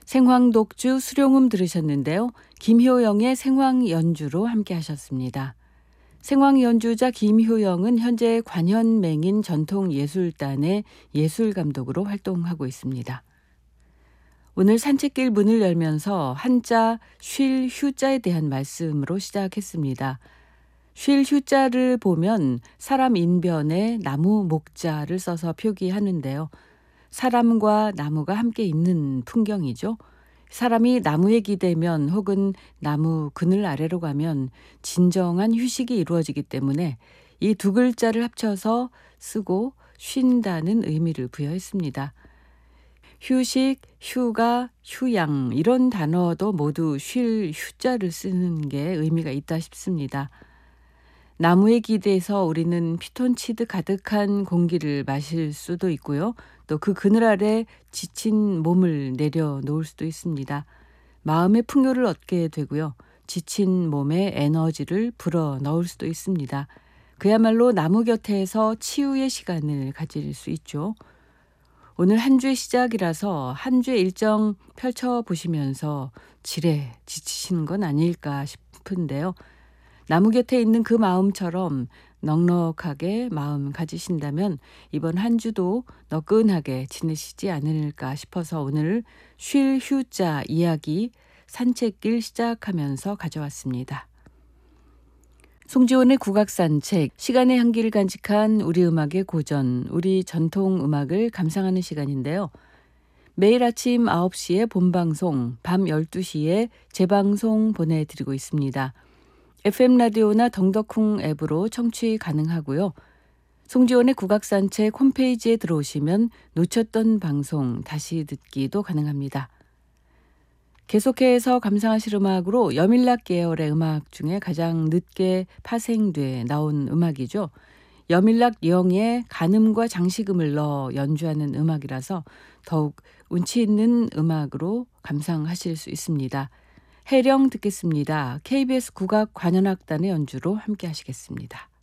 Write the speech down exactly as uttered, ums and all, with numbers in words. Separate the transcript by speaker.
Speaker 1: 생황독주 수룡음 들으셨는데요. 김효영의 생황 연주로 함께 하셨습니다. 생황 연주자 김효영은 현재 관현맹인 전통예술단의 예술감독으로 활동하고 있습니다. 오늘 산책길 문을 열면서 한자 쉴 휴자에 대한 말씀으로 시작했습니다. 쉴 휴자를 보면 사람 인변에 나무 목자를 써서 표기하는데요. 사람과 나무가 함께 있는 풍경이죠. 사람이 나무에 기대면 혹은 나무 그늘 아래로 가면 진정한 휴식이 이루어지기 때문에 이 두 글자를 합쳐서 쓰고 쉰다는 의미를 부여했습니다. 휴식, 휴가, 휴양 이런 단어도 모두 쉴 휴자를 쓰는 게 의미가 있다 싶습니다. 나무에 기대서 우리는 피톤치드 가득한 공기를 마실 수도 있고요. 또 그 그늘 아래 지친 몸을 내려놓을 수도 있습니다. 마음의 풍요를 얻게 되고요. 지친 몸에 에너지를 불어넣을 수도 있습니다. 그야말로 나무 곁에서 치유의 시간을 가질 수 있죠. 오늘 한 주의 시작이라서 한 주의 일정 펼쳐보시면서 지레 지치시는 건 아닐까 싶은데요. 나무 곁에 있는 그 마음처럼 넉넉하게 마음 가지신다면 이번 한 주도 너끈하게 지내시지 않을까 싶어서 오늘 쉴 휴자 이야기 산책길 시작하면서 가져왔습니다. 송지원의 국악산책, 시간의 향기를 간직한 우리 음악의 고전, 우리 전통 음악을 감상하는 시간인데요. 매일 아침 아홉 시에 본방송, 밤 열두 시에 재방송 보내드리고 있습니다. 에프엠 라디오나 덩덕쿵 앱으로 청취 가능하고요. 송지원의 국악산책 홈페이지에 들어오시면 놓쳤던 방송 다시 듣기도 가능합니다. 계속해서 감상하실 음악으로 여밀락 계열의 음악 중에 가장 늦게 파생돼 나온 음악이죠. 여밀락 영의 간음과 장식음을 넣어 연주하는 음악이라서 더욱 운치 있는 음악으로 감상하실 수 있습니다. 해령 듣겠습니다. 케이비에스 국악 관현악단의 연주로 함께 하시겠습니다.